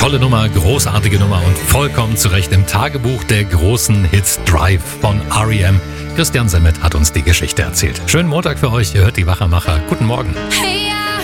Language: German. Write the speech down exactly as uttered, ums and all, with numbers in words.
Tolle Nummer, großartige Nummer und vollkommen zu Recht im Tagebuch der großen Hits Drive von R E M. Christian Semmet hat uns die Geschichte erzählt. Schönen Montag für euch, ihr hört die Wachermacher. Guten Morgen. Hey.